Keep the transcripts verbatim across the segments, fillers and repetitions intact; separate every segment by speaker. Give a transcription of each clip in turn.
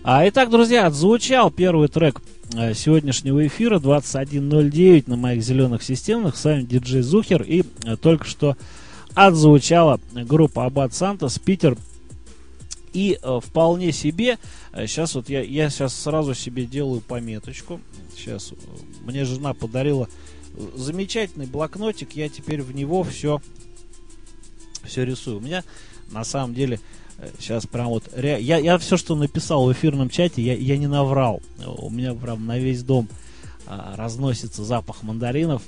Speaker 1: А, итак, друзья, отзвучал первый трек э, сегодняшнего эфира двадцать один ноль девять на моих зеленых системах. С вами диджей Зухер. И э, только что отзвучала группа Аббат Сантос, Питер. И э, вполне себе, э, сейчас вот я, я сейчас сразу себе делаю пометочку. Сейчас э, мне жена подарила замечательный блокнотик, я теперь в него все, все рисую. У меня на самом деле сейчас прям вот ре... я, я все, что написал в эфирном чате, я, я не наврал. У меня прям на весь дом а, разносится запах мандаринов.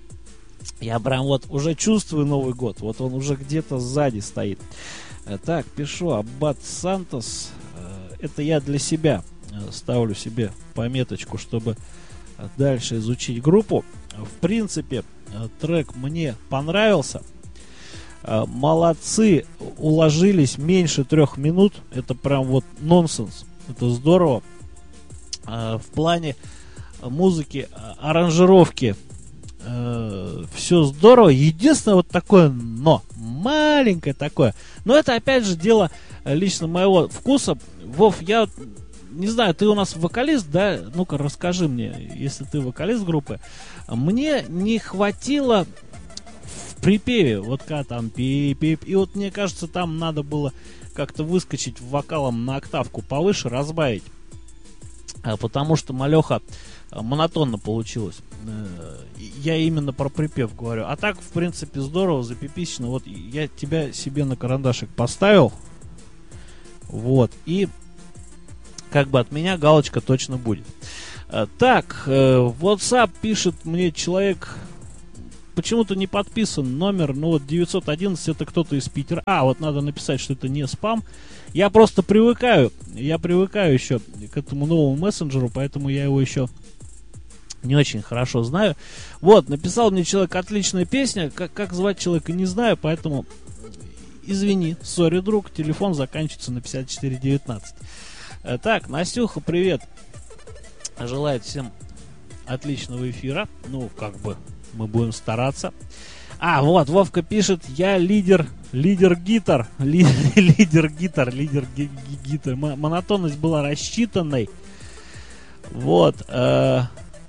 Speaker 1: Я прям вот уже чувствую Новый год. Вот он уже где-то сзади стоит. Так, пишу Аббат Сантос. Это я для себя ставлю себе пометочку, чтобы дальше изучить группу. В принципе, трек мне понравился. Молодцы, уложились меньше трех минут. Это прям вот нонсенс. Это здорово. В плане музыки, аранжировки все здорово. Единственное вот такое но. Маленькое такое. Но это опять же дело лично моего вкуса. Вов, я не знаю, ты у нас вокалист, да? Ну-ка, расскажи мне, если ты вокалист группы. Мне не хватило в припеве, вот когда там пип-пип, и вот мне кажется, там надо было как-то выскочить вокалом на октавку повыше, разбавить. Потому что малеха монотонно получилось. Я именно про припев говорю. А так, в принципе, здорово, запипичено. Вот я тебя себе на карандашик поставил. Вот, и как бы от меня галочка точно будет. Так, в WhatsApp пишет мне человек, почему-то не подписан номер, ну вот девятьсот одиннадцать, это кто-то из Питера. А, вот надо написать, что это не спам. Я просто привыкаю, я привыкаю еще к этому новому мессенджеру, поэтому я его еще не очень хорошо знаю. Вот, написал мне человек, отличная песня, как, как звать человека не знаю, поэтому извини, сори, друг, телефон заканчивается на пятьдесят четыре девятнадцать. Так, Настюха, привет. Желает всем отличного эфира. Ну, как бы, мы будем стараться. А, вот, Вовка пишет, я лидер, лидер гитар, ли, лидер гитар, лидер ги, ги, гитар. Монотонность была рассчитанной. Вот. Э,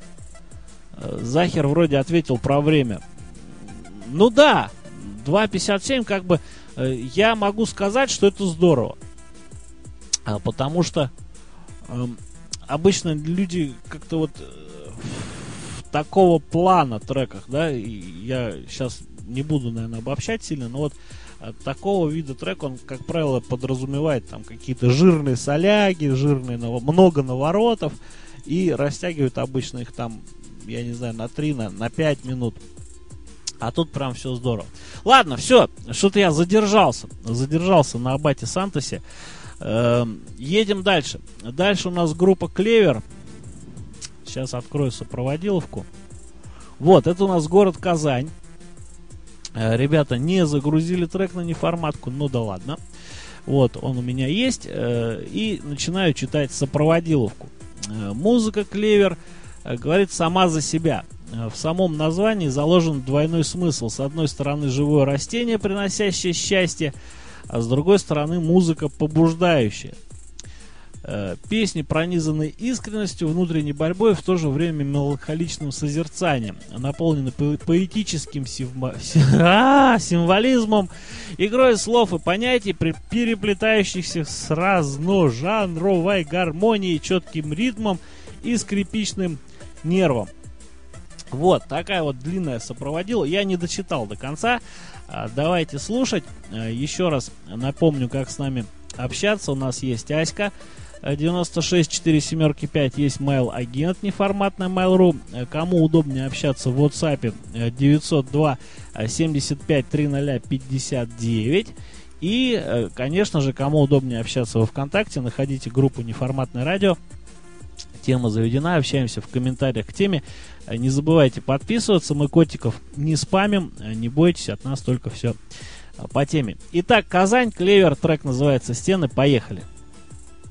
Speaker 1: Захер вроде ответил про время. Ну да, два пятьдесят семь, как бы, э, я могу сказать, что это здорово. А, потому что э, обычно люди как-то вот э, в такого плана треках, да, и я сейчас не буду, наверное, обобщать сильно, но вот э, такого вида трек, он, как правило, подразумевает там какие-то жирные соляги, жирные, много наворотов, и растягивают обычно их там, я не знаю, на три, на, на пять минут. А тут прям все здорово. Ладно, все, что-то я задержался, задержался на Аббате Сантосе. Едем дальше. Дальше у нас группа Клевер. Сейчас открою сопроводиловку. Вот, это у нас город Казань. Ребята не загрузили трек на неформатку, ну да ладно. Вот, он у меня есть. И начинаю читать сопроводиловку. Музыка Клевер говорит сама за себя. В самом названии заложен двойной смысл. С одной стороны, живое растение, приносящее счастье, а с другой стороны, музыка побуждающая. Э, песни пронизаны искренностью, внутренней борьбой, в то же время меланхоличным созерцанием, наполнены по- поэтическим символ... а, символизмом, игрой слов и понятий, при- переплетающихся с разножанровой гармонией, четким ритмом и скрипичным нервом. Вот, такая вот длинная сопроводила. Я не дочитал до конца. Давайте слушать. Еще раз напомню, как с нами общаться. У нас есть Аська девяносто шесть четыре семь пять, есть mail-агент неформатная mail.ru. Кому удобнее общаться в WhatsApp девятьсот два семьдесят пять тридцать пятьдесят девять. И, конечно же, кому удобнее общаться во ВКонтакте, находите группу Неформатное радио. Тема заведена, общаемся в комментариях к теме. Не забывайте подписываться, мы котиков не спамим, не бойтесь, от нас только все по теме. Итак, Казань, Клевер, трек называется «Стены», поехали.